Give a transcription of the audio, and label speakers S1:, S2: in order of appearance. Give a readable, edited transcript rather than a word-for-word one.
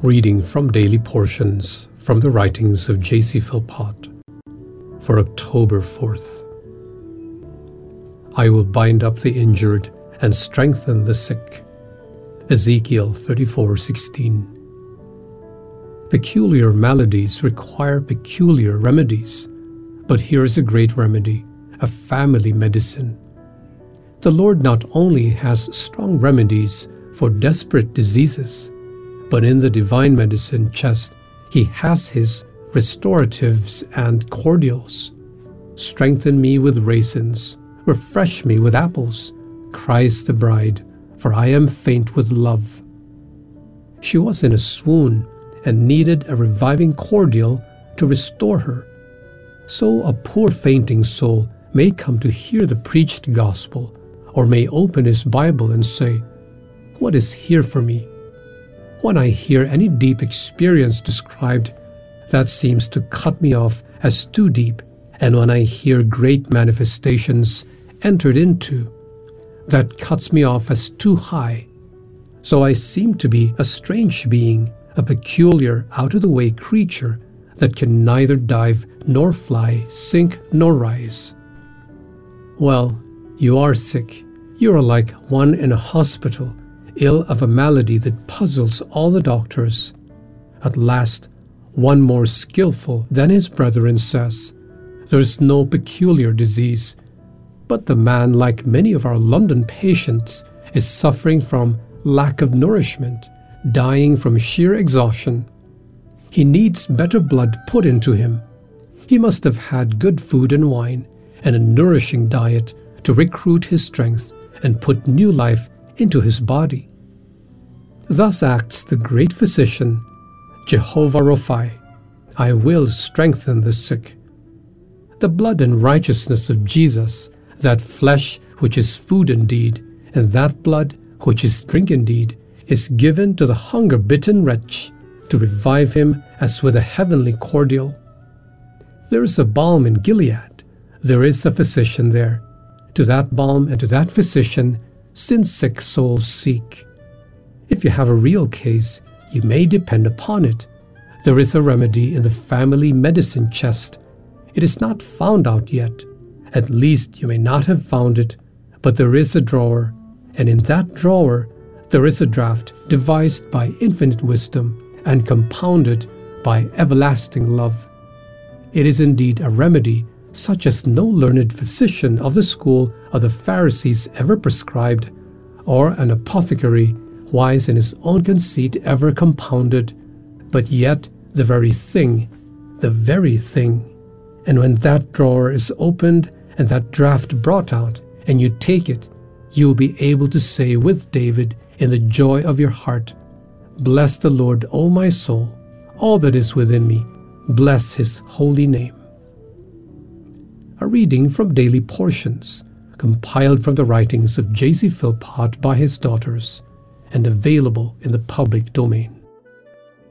S1: Reading from Daily Portions from the writings of J.C. Philpott for October 4th. I will bind up the injured and strengthen the sick. Ezekiel 34:16. Peculiar maladies require peculiar remedies, but here is a great remedy, a family medicine. The Lord not only has strong remedies for desperate diseases, but in the divine medicine chest, He has His restoratives and cordials. Strengthen me with raisins, refresh me with apples, cries the bride, for I am faint with love. She was in a swoon and needed a reviving cordial to restore her. So a poor fainting soul may come to hear the preached gospel, or may open his Bible and say, "What is here for me?" When I hear any deep experience described, that seems to cut me off as too deep, and when I hear great manifestations entered into, that cuts me off as too high. So I seem to be a strange being, a peculiar, out-of-the-way creature that can neither dive nor fly, sink nor rise. Well, you are sick. You are like one in a hospital, ill of a malady that puzzles all the doctors. At last, one more skillful than his brethren says, "There is no peculiar disease." But the man, like many of our London patients, is suffering from lack of nourishment, dying from sheer exhaustion. He needs better blood put into him. He must have had good food and wine, and a nourishing diet to recruit his strength and put new life into his body. Thus acts the great physician, Jehovah Rapha. I will strengthen the sick. The blood and righteousness of Jesus, that flesh which is food indeed, and that blood which is drink indeed, is given to the hunger-bitten wretch to revive him as with a heavenly cordial. There is a balm in Gilead. There is a physician there. To that balm and to that physician, sin-sick souls seek. If you have a real case, you may depend upon it. There is a remedy in the family medicine chest. It is not found out yet. At least you may not have found it, but there is a drawer, and in that drawer there is a draught devised by infinite wisdom and compounded by everlasting love. It is indeed a remedy such as no learned physician of the school of the Pharisees ever prescribed, or an apothecary wise in his own conceit ever compounded, but yet the very thing. And when that drawer is opened and that draught brought out, and you take it, you will be able to say with David in the joy of your heart, "Bless the Lord, O my soul, all that is within me, bless His holy name." A reading from Daily Portions, compiled from the writings of J.C. Philpott by his daughters, and available in the public domain.